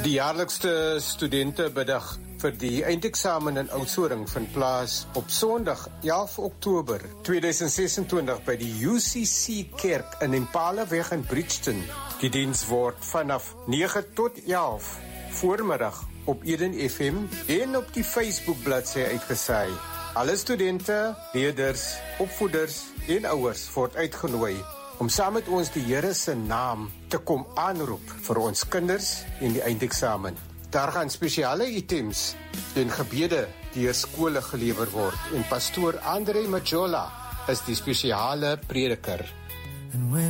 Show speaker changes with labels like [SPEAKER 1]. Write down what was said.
[SPEAKER 1] Die jaarlikste studentebedag vir die eindeksamen in Oudtshoorn vind plaas op Sondag 11 Oktober 2026 by die UCC Kerk in Impalaweg in Bridgeton. Die diens word vanaf 9 tot 11 voormiddag op Eden FM en op die Facebook bladsy uitgesaai. Alle studente, leerders, opvoeders en ouers word uitgenooi om saam met ons die Here se naam te kom aanroep vir ons kinders en die eindeksamen. Daar gaan spesiale items en gebede deur skole gelewer word en pastoor Andre Majola is die spesiale prediker.